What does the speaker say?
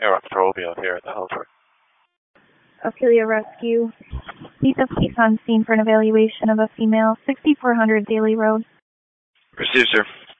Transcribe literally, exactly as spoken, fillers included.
Air Octobio here at the Helper. Ophelia Rescue. Need the police on scene for an evaluation of a female, sixty-four hundred Daly Road. Received, sir.